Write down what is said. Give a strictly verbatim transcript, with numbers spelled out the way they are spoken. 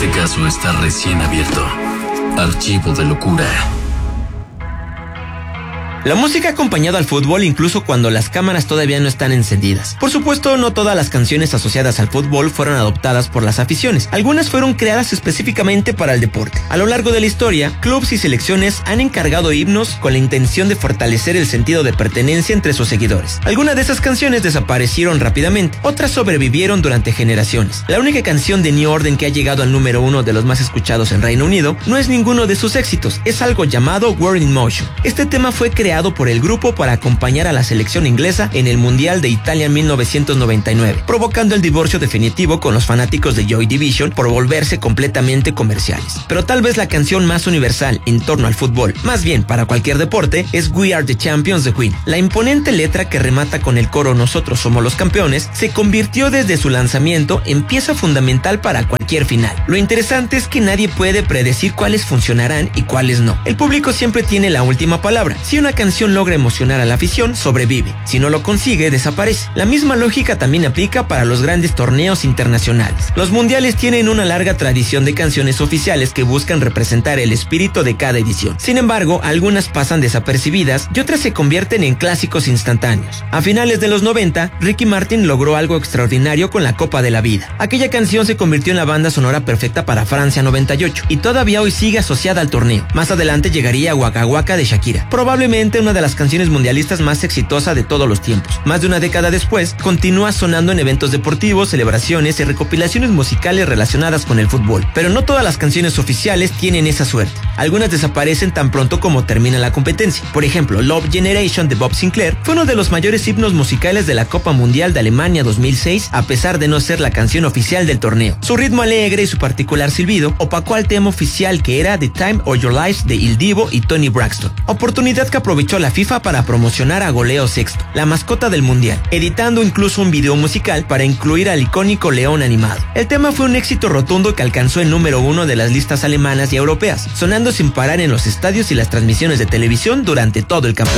Este caso está recién abierto. Archivo de locura. La música ha acompañado al fútbol incluso cuando las cámaras todavía no están encendidas. Por supuesto, no todas las canciones asociadas al fútbol fueron adoptadas por las aficiones. Algunas fueron creadas específicamente para el deporte. A lo largo de la historia, clubes y selecciones han encargado himnos con la intención de fortalecer el sentido de pertenencia entre sus seguidores. Algunas de esas canciones desaparecieron rápidamente, otras sobrevivieron durante generaciones. La única canción de New Order que ha llegado al número uno de los más escuchados en Reino Unido no es ninguno de sus éxitos, es algo llamado World in Motion. Este tema fue creado por el grupo para acompañar a la selección inglesa en el Mundial de Italia en mil novecientos noventa y nueve, provocando el divorcio definitivo con los fanáticos de Joy Division por volverse completamente comerciales. Pero tal vez la canción más universal en torno al fútbol, más bien para cualquier deporte, es We Are the Champions de Queen. La imponente letra que remata con el coro Nosotros somos los campeones se convirtió desde su lanzamiento en pieza fundamental para cualquier final. Lo interesante es que nadie puede predecir cuáles funcionarán y cuáles no. El público siempre tiene la última palabra. Si una canción logra emocionar a la afición, sobrevive. Si no lo consigue, desaparece. La misma lógica también aplica para los grandes torneos internacionales. Los mundiales tienen una larga tradición de canciones oficiales que buscan representar el espíritu de cada edición. Sin embargo, algunas pasan desapercibidas y otras se convierten en clásicos instantáneos. A finales de los noventa, Ricky Martin logró algo extraordinario con la Copa de la Vida. Aquella canción se convirtió en la banda sonora perfecta para Francia noventa y ocho y todavía hoy sigue asociada al torneo. Más adelante llegaría Waka Waka de Shakira, probablemente una de las canciones mundialistas más exitosa de todos los tiempos. Más de una década después, continúa sonando en eventos deportivos, celebraciones y recopilaciones musicales relacionadas con el fútbol. Pero no todas las canciones oficiales tienen esa suerte. Algunas desaparecen tan pronto como termina la competencia. Por ejemplo, Love Generation de Bob Sinclair fue uno de los mayores himnos musicales de la Copa Mundial de Alemania dos mil seis, a pesar de no ser la canción oficial del torneo. Su ritmo alegre y su particular silbido opacó al tema oficial, que era The Time of Your Life de Il Divo y Tony Braxton. Oportunidad que aprovechó la FIFA para promocionar a Goleo Sexto, la mascota del mundial, editando incluso un video musical para incluir al icónico león animado. El tema fue un éxito rotundo que alcanzó el número uno de las listas alemanas y europeas, sonando sin parar en los estadios y las transmisiones de televisión durante todo el campeonato.